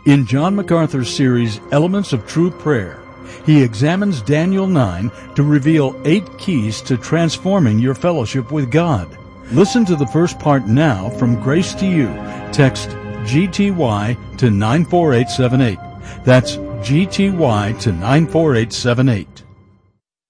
In John MacArthur's series, Elements of True Prayer, he examines Daniel 9 to reveal 8 keys to transforming your fellowship with God. Listen to the first part now from Grace to You. Text GTY to 94878. That's GTY to 94878.